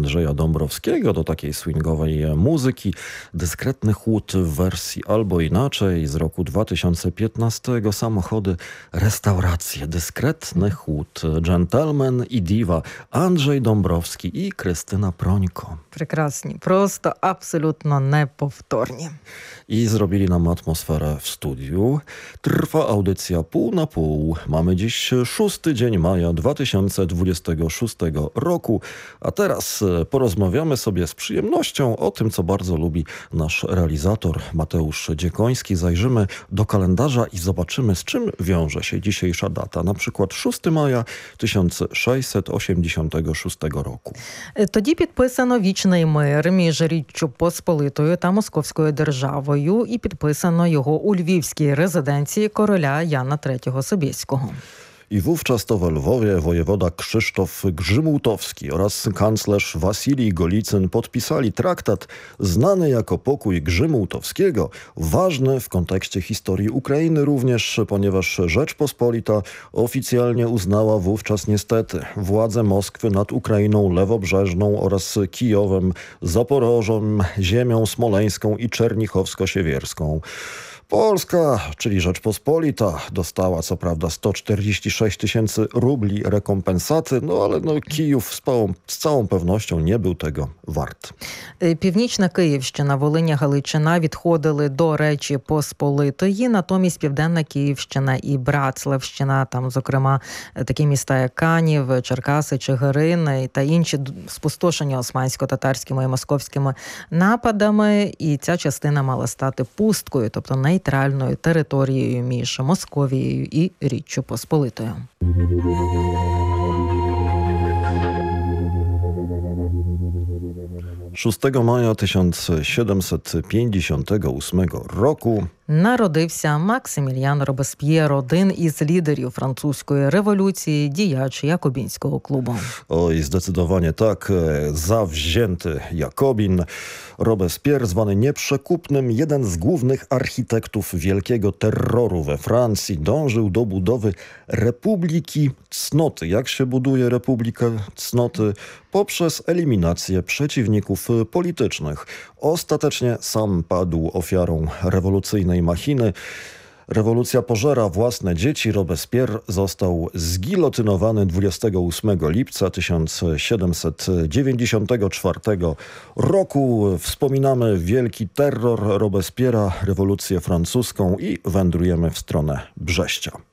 Andrzeja Dąbrowskiego do takiej swingowej muzyki. Dyskretny chłód w wersji albo inaczej z roku 2015. Samochody, restauracje, dyskretny chłód, gentleman i diva Andrzej Dąbrowski i Krystyna Prońko. Прекрасні, просто абсолютно неповторні. I zrobili nam atmosferę w studiu. Trwa audycja pół na pół. Mamy dziś 6 dzień maja 2026 roku. A teraz porozmawiamy sobie z przyjemnością o tym, co bardzo lubi nasz realizator Mateusz Dziekoński. Zajrzymy do kalendarza i zobaczymy, z czym wiąże się dzisiejsza data. Na przykład 6 maja 1686 roku. Тоді підписано вічний мир між Річчю Посполитою та Московською державою і підписано його у львівській резиденції короля Jana III Sobieskiego. I wówczas to we Lwowie wojewoda Krzysztof Grzymałtowski oraz kanclerz Wasilij Golicyn podpisali traktat znany jako Pokój Grzymałtowskiego, ważny w kontekście historii Ukrainy również, ponieważ Rzeczpospolita oficjalnie uznała wówczas niestety władzę Moskwy nad Ukrainą lewobrzeżną oraz Kijowem, Zaporożem, ziemią smoleńską i czernichowsko-siewierską. Polska, czyli Rzeczpospolita, dostała co prawda 146 tysięcy rubli rekompensaty, ale Kijów z całą pewnością nie był tego wart. Північна Київщина, Волиня, Галичина відходили до Речі Посполитої, натомість Південна Київщина і Братславщина, там, зокрема, такі міста, як Канів, Черкаси, Чигирин та інші спустошені османсько-татарськими і московськими нападами, і ця частина мала стати пусткою, тобто нейтральною територією між Московією і Річчю Посполитою. 6 maja 1758 roku народився Максиміліан Робесп'єр, один із лідерів французької революції, діяч Jakobinського клубу. Oj, zdecydowanie tak, zawzięty Jakobin. Robespierre, zwany nieprzekupnym, jeden z głównych architektów wielkiego terroru we Francji, dążył do budowy Republiki Cnoty. Jak się buduje Republikę Cnoty? Poprzez eliminację przeciwników politycznych. Ostatecznie sam padł ofiarą rewolucyjnej machiny. Rewolucja pożera własne dzieci. Robespierre został zgilotynowany 28 lipca 1794 roku. Wspominamy wielki terror Robespierre'a, rewolucję francuską i wędrujemy w stronę Brześcia.